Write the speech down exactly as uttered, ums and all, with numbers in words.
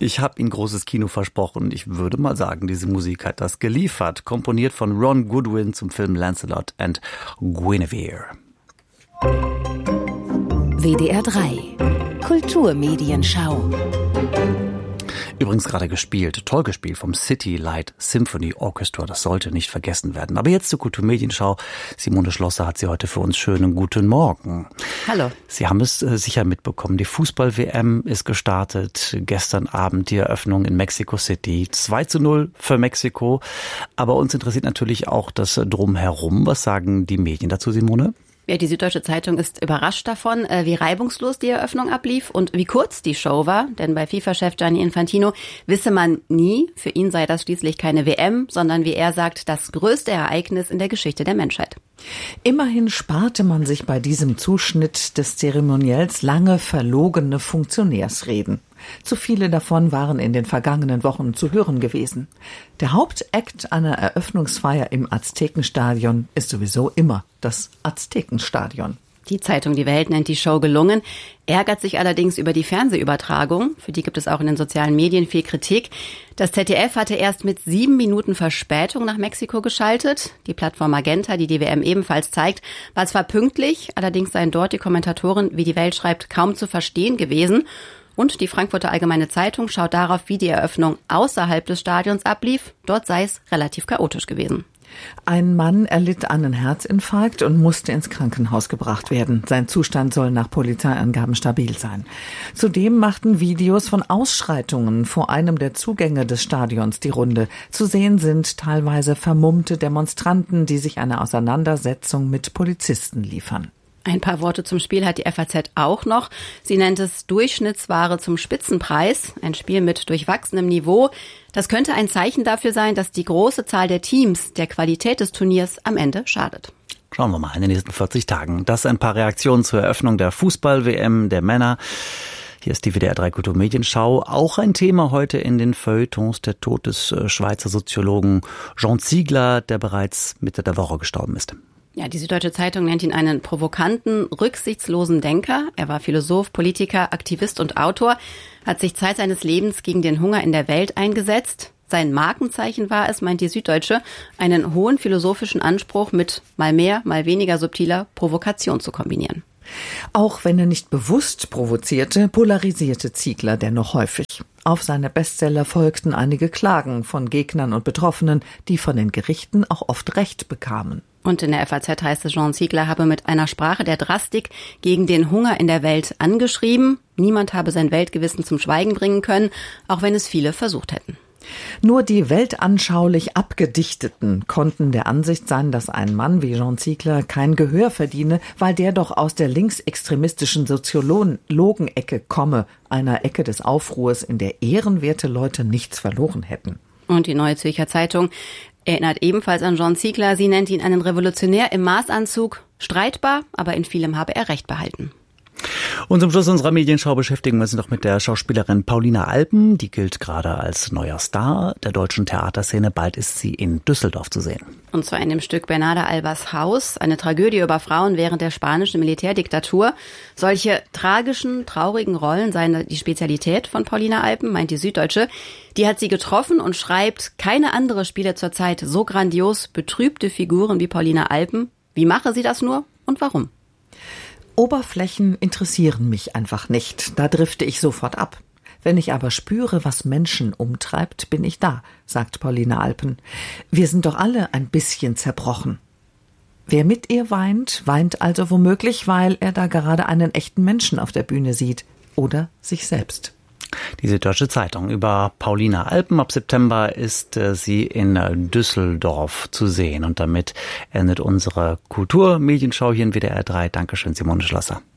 Ich habe Ihnen großes Kino versprochen. Ich würde mal sagen, diese Musik hat das geliefert. Komponiert von Ron Goodwin zum Film Lancelot and Guinevere. W D R drei Kulturmedienschau. Übrigens gerade gespielt, toll gespielt vom City Light Symphony Orchestra. Das sollte nicht vergessen werden. Aber jetzt zur Kulturmedienschau. Simone Schlosser hat sie heute für uns. Schönen guten Morgen. Hallo. Sie haben es äh, sicher mitbekommen. Die Fußball-W M ist gestartet. Gestern Abend die Eröffnung in Mexico City. zwei zu null für Mexiko. Aber uns interessiert natürlich auch das Drumherum. Was sagen die Medien dazu, Simone? Ja, die Süddeutsche Zeitung ist überrascht davon, wie reibungslos die Eröffnung ablief und wie kurz die Show war. Denn bei FIFA-Chef Gianni Infantino wisse man nie, für ihn sei das schließlich keine W M, sondern wie er sagt, das größte Ereignis in der Geschichte der Menschheit. Immerhin sparte man sich bei diesem Zuschnitt des Zeremoniells lange verlogene Funktionärsreden. Zu viele davon waren in den vergangenen Wochen zu hören gewesen. Der Hauptakt einer Eröffnungsfeier im Aztekenstadion ist sowieso immer das Aztekenstadion. Die Zeitung Die Welt nennt die Show gelungen, ärgert sich allerdings über die Fernsehübertragung. Für die gibt es auch in den sozialen Medien viel Kritik. Das Z D F hatte erst mit sieben Minuten Verspätung nach Mexiko geschaltet. Die Plattform Magenta, die die W M ebenfalls zeigt, war zwar pünktlich, allerdings seien dort die Kommentatoren, wie die Welt schreibt, kaum zu verstehen gewesen. Und die Frankfurter Allgemeine Zeitung schaut darauf, wie die Eröffnung außerhalb des Stadions ablief. Dort sei es relativ chaotisch gewesen. Ein Mann erlitt einen Herzinfarkt und musste ins Krankenhaus gebracht werden. Sein Zustand soll nach Polizeiangaben stabil sein. Zudem machten Videos von Ausschreitungen vor einem der Zugänge des Stadions die Runde. Zu sehen sind teilweise vermummte Demonstranten, die sich eine Auseinandersetzung mit Polizisten liefern. Ein paar Worte zum Spiel hat die F A Z auch noch. Sie nennt es Durchschnittsware zum Spitzenpreis. Ein Spiel mit durchwachsenem Niveau. Das könnte ein Zeichen dafür sein, dass die große Zahl der Teams der Qualität des Turniers am Ende schadet. Schauen wir mal in den nächsten vierzig Tagen. Das ein paar Reaktionen zur Eröffnung der Fußball-W M der Männer. Hier ist die W D R drei Kulturmedienschau. Auch ein Thema heute in den Feuilletons, der Tod des Schweizer Soziologen Jean Ziegler, der bereits Mitte der Woche gestorben ist. Ja, die Süddeutsche Zeitung nennt ihn einen provokanten, rücksichtslosen Denker. Er war Philosoph, Politiker, Aktivist und Autor, hat sich Zeit seines Lebens gegen den Hunger in der Welt eingesetzt. Sein Markenzeichen war es, meint die Süddeutsche, einen hohen philosophischen Anspruch mit mal mehr, mal weniger subtiler Provokation zu kombinieren. Auch wenn er nicht bewusst provozierte, polarisierte Ziegler dennoch häufig. Auf seine Bestseller folgten einige Klagen von Gegnern und Betroffenen, die von den Gerichten auch oft Recht bekamen. Und in der F A Z heißt es, Jean Ziegler habe mit einer Sprache der Drastik gegen den Hunger in der Welt angeschrieben. Niemand habe sein Weltgewissen zum Schweigen bringen können, auch wenn es viele versucht hätten. Nur die weltanschaulich Abgedichteten konnten der Ansicht sein, dass ein Mann wie Jean Ziegler kein Gehör verdiene, weil der doch aus der linksextremistischen Soziologen-Ecke komme, einer Ecke des Aufruhrs, in der ehrenwerte Leute nichts verloren hätten. Und die Neue Zürcher Zeitung erinnert ebenfalls an Jean Ziegler. Sie nennt ihn einen Revolutionär im Maßanzug. Streitbar, aber in vielem habe er Recht behalten. Und zum Schluss unserer Medienschau beschäftigen wir uns noch mit der Schauspielerin Paulina Alpen. Die gilt gerade als neuer Star der deutschen Theaterszene. Bald ist sie in Düsseldorf zu sehen. Und zwar in dem Stück Bernarda Albas Haus, eine Tragödie über Frauen während der spanischen Militärdiktatur. Solche tragischen, traurigen Rollen seien die Spezialität von Paulina Alpen, meint die Süddeutsche. Die hat sie getroffen und schreibt, keine andere spiele zurzeit so grandios betrübte Figuren wie Paulina Alpen. Wie mache sie das nur und warum? Oberflächen interessieren mich einfach nicht. Da drifte ich sofort ab. Wenn ich aber spüre, was Menschen umtreibt, bin ich da, sagt Paulina Alpen. Wir sind doch alle ein bisschen zerbrochen. Wer mit ihr weint, weint also womöglich, weil er da gerade einen echten Menschen auf der Bühne sieht. Oder sich selbst. Die Süddeutsche Zeitung über Paulina Alpen. Ab September ist äh, sie in äh, Düsseldorf zu sehen. Und damit endet unsere Kulturmedienschau hier in W D R drei. Dankeschön, Simone Schlosser.